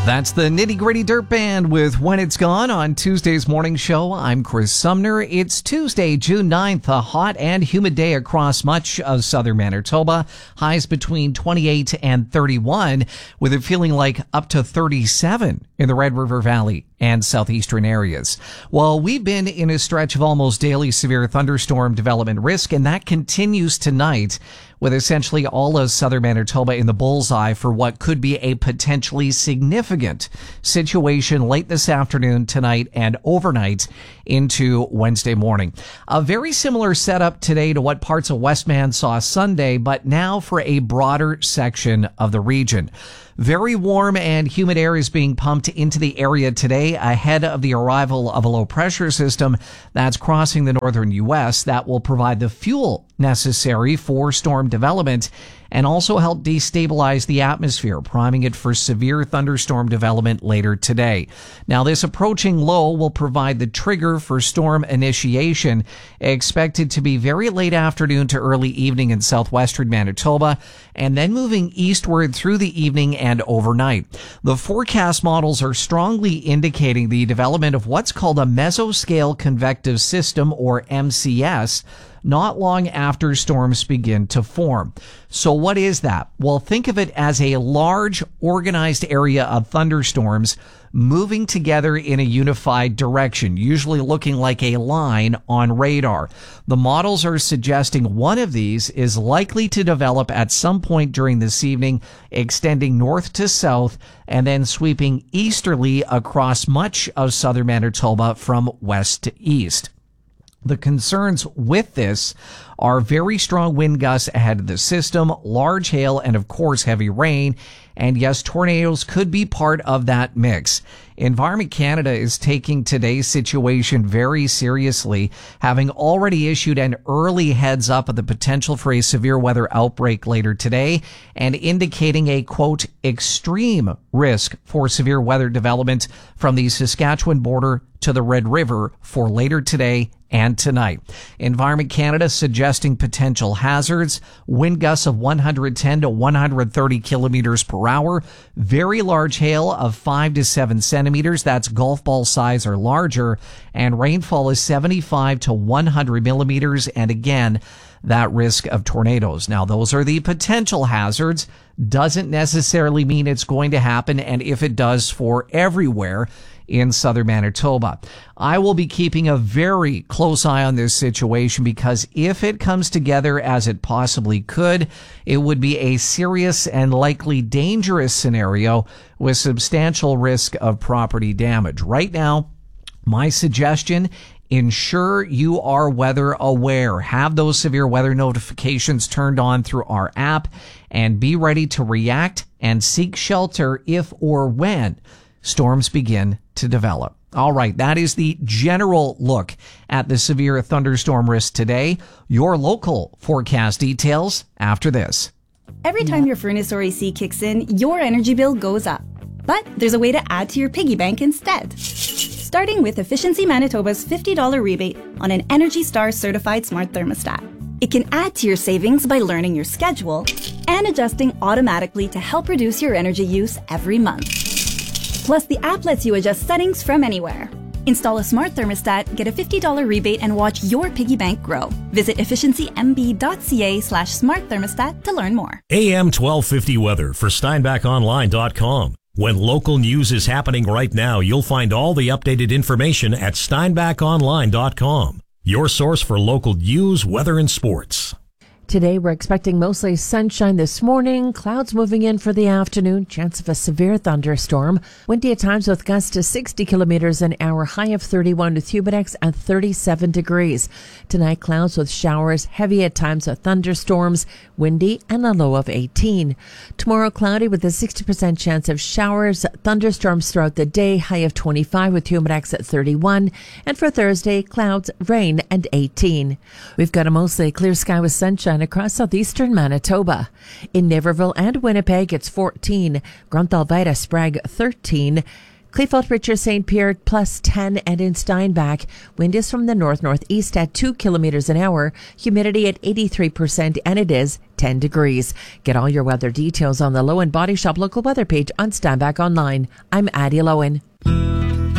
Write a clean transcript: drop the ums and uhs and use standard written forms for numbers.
That's the Nitty Gritty Dirt Band with When It's Gone on Tuesday's morning show. I'm Chris Sumner. It's Tuesday, June 9th, a hot and humid day across much of southern Manitoba. Highs between 28 and 31, with it feeling like up to 37 in the Red River Valley and southeastern areas. Well, we've been in a stretch of almost daily severe thunderstorm development risk, and that continues tonight, with essentially all of southern Manitoba in the bullseye for what could be a potentially significant situation late this afternoon, tonight, and overnight into Wednesday morning. A very similar setup today to what parts of Westman saw Sunday, but now for a broader section of the region. Very warm and humid air is being pumped into the area today ahead of the arrival of a low pressure system that's crossing the northern U.S. that will provide the fuel necessary for storm development and also help destabilize the atmosphere, priming it for severe thunderstorm development later today. Now, this approaching low will provide the trigger for storm initiation, expected to be very late afternoon to early evening in southwestern Manitoba, and then moving eastward through the evening and overnight. The forecast models are strongly indicating the development of what's called a mesoscale convective system, or MCS, not long after storms begin to form. So what is that? Well, think of it as a large organized area of thunderstorms moving together in a unified direction, usually looking like a line on radar. The models are suggesting one of these is likely to develop at some point during this evening, extending north to south and then sweeping easterly across much of southern Manitoba from west to east. The concerns with this are very strong wind gusts ahead of the system, large hail, and of course heavy rain. And yes, tornadoes could be part of that mix. Environment Canada is taking today's situation very seriously, having already issued an early heads up of the potential for a severe weather outbreak later today and indicating a, quote, extreme risk for severe weather development from the Saskatchewan border to the Red River for later today and tonight. Environment Canada suggesting potential hazards, wind gusts of 110 to 130 kilometers per hour, very large hail of 5 to 7 centimeters, that's golf ball size or larger, and rainfall is 75 to 100 millimeters, and again, that risk of tornadoes. Now, those are the potential hazards. Doesn't necessarily mean it's going to happen, and if it does, for everywhere in southern Manitoba. I will be keeping a very close eye on this situation because if it comes together as it possibly could, it would be a serious and likely dangerous scenario with substantial risk of property damage. Right now, my suggestion, ensure you are weather aware. Have those severe weather notifications turned on through our app and be ready to react and seek shelter if or when storms begin to develop. All right, that is the general look at the severe thunderstorm risk today. Your local forecast details after this. Every time your furnace or AC kicks in, your energy bill goes up. But there's a way to add to your piggy bank instead. Starting with Efficiency Manitoba's $50 rebate on an Energy Star certified smart thermostat. It can add to your savings by learning your schedule and adjusting automatically to help reduce your energy use every month. Plus, the app lets you adjust settings from anywhere. Install a smart thermostat, get a $50 rebate, and watch your piggy bank grow. Visit efficiencymb.ca/smart thermostat to learn more. AM 1250 weather for SteinbachOnline.com. When local news is happening right now, you'll find all the updated information at SteinbachOnline.com. Your source for local news, weather, and sports. Today, we're expecting mostly sunshine this morning, clouds moving in for the afternoon, chance of a severe thunderstorm, windy at times with gusts to 60 kilometers an hour, high of 31 with humidex at 37 degrees. Tonight, clouds with showers, heavy at times with thunderstorms, windy and a low of 18. Tomorrow, cloudy with a 60% chance of showers, thunderstorms throughout the day, high of 25 with humidex at 31. And for Thursday, clouds, rain and 18. We've got a mostly clear sky with sunshine across southeastern Manitoba. In Naperville and Winnipeg, it's 14. Grunthal-Vita Sprague, 13. Kleefeld, Richard, St. Pierre, plus 10, and in Steinbach, wind is from the north-northeast at 2 kilometers an hour, humidity at 83%, and it is 10 degrees. Get all your weather details on the Lowen Body Shop local weather page on Steinbach Online. I'm Addie Lowen.